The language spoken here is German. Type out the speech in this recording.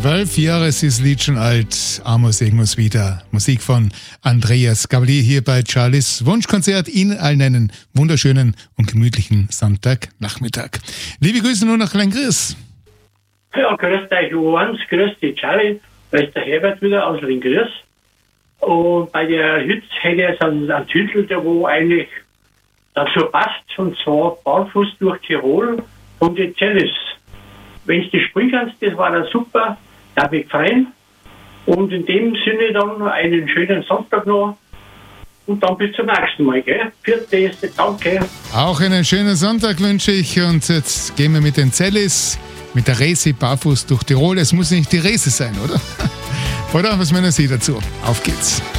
12 Jahre ist das Lied schon alt. Amos irgendwas wieder. Musik von Andreas Gabalier hier bei Charlies Wunschkonzert. Ihnen allen einen wunderschönen und gemütlichen Sonntagnachmittag. Liebe Grüße nur nach Lenggries. Ja, grüß dich, Johannes, grüß dich, Charlie. Da ist der Herbert wieder aus Lenggries. Und bei der Hütz hätte ich jetzt einen Titel, der wo eigentlich dazu passt, und zwar Barfuß durch Tirol von den Cellis. Wenn du das spielen kannst, das war dann super, darf ich freuen. Und in dem Sinne dann einen schönen Sonntag noch und dann bis zum nächsten Mal, gell? Vierte, danke. Auch einen schönen Sonntag wünsche ich und jetzt gehen wir mit den Cellis, mit der Resi barfuß durch Tirol. Es muss nicht die Resi sein, oder? Oder was meinen Sie dazu? Auf geht's.